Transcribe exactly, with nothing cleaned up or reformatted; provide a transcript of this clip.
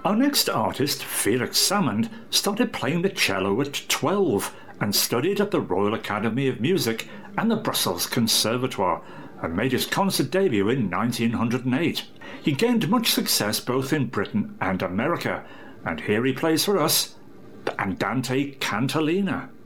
Our next artist, Felix Salmond, started playing the cello at twelve and studied at the Royal Academy of Music and the Brussels Conservatoire, and made his concert debut in nineteen oh eight. He gained much success both in Britain and America, and here he plays for us Andante Cantilena.